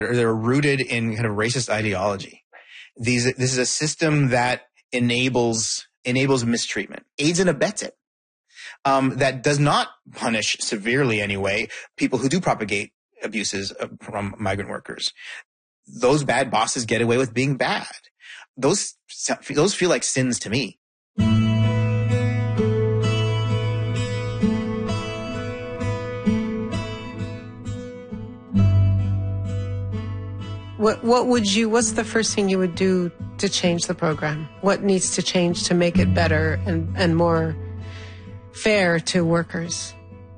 They're rooted in kind of racist ideology. This is a system that enables mistreatment, aids and abets it. That does not punish severely anyway people who do propagate abuses from migrant workers. Those bad bosses get away with being bad. Those feel like sins to me. What's the first thing you would do to change the program? What needs to change to make it better and more fair to workers?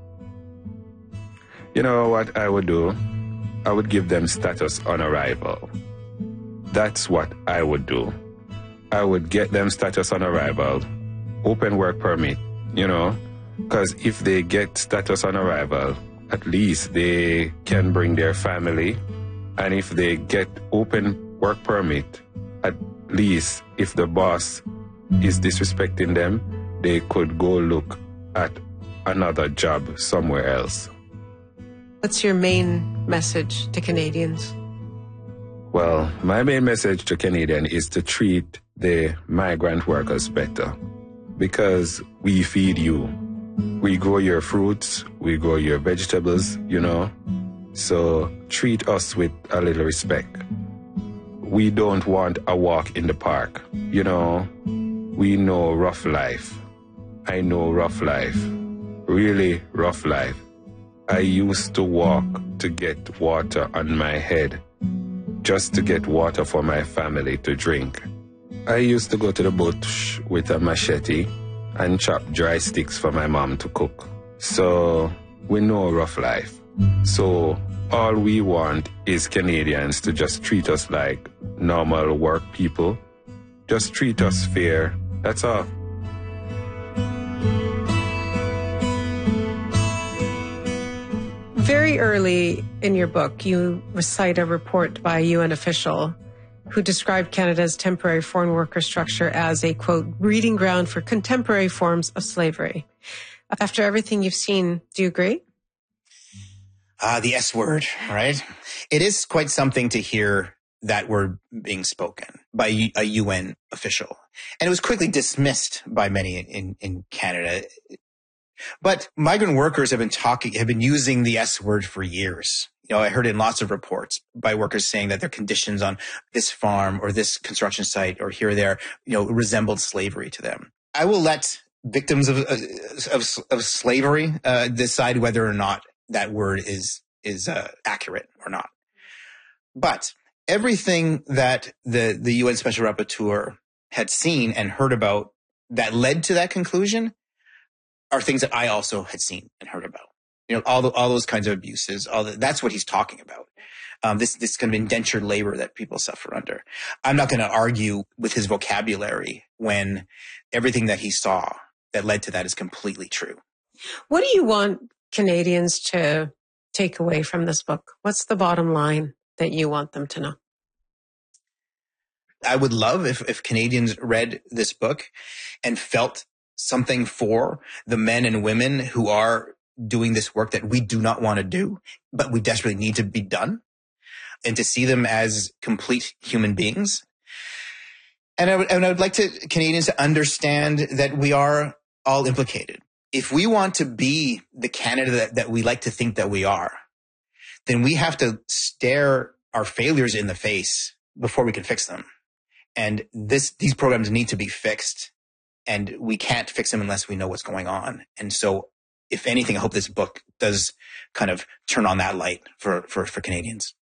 You know what I would do? I would give them status on arrival. That's what I would do. I would get them status on arrival, open work permit, because if they get status on arrival, at least they can bring their family. And if they get open work permit, at least if the boss is disrespecting them, they could go look at another job somewhere else. What's your main message to Canadians? Well, my main message to Canadians is to treat the migrant workers better, because we feed you. We grow your fruits, we grow your vegetables, So treat us with a little respect. We don't want a walk in the park. We know rough life. I know rough life. Really rough life. I used to walk to get water on my head, just to get water for my family to drink. I used to go to the bush with a machete and chop dry sticks for my mom to cook. So we know rough life. So all we want is Canadians to just treat us like normal work people. Just treat us fair. That's all. Very early in your book, you recite a report by a UN official who described Canada's temporary foreign worker structure as a, quote, breeding ground for contemporary forms of slavery. After everything you've seen, do you agree? The S word, right? It is quite something to hear that word being spoken by a UN official. And it was quickly dismissed by many in Canada. But migrant workers have been using the S word for years. I heard in lots of reports by workers saying that their conditions on this farm or this construction site or here or there, resembled slavery to them. I will let victims of slavery decide whether or not that word is accurate or not. But everything that the UN Special Rapporteur had seen and heard about that led to that conclusion are things that I also had seen and heard about. All those kinds of abuses, that's what he's talking about. This kind of indentured labor that people suffer under. I'm not going to argue with his vocabulary when everything that he saw that led to that is completely true. What do you want Canadians to take away from this book? What's the bottom line that you want them to know? I would love if Canadians read this book and felt something for the men and women who are doing this work that we do not want to do, but we desperately need to be done, and to see them as complete human beings. And I would like Canadians to understand that we are all implicated. If we want to be the Canada that we like to think that we are, then we have to stare our failures in the face before we can fix them. And these programs need to be fixed, and we can't fix them unless we know what's going on. And so, if anything, I hope this book does kind of turn on that light for Canadians.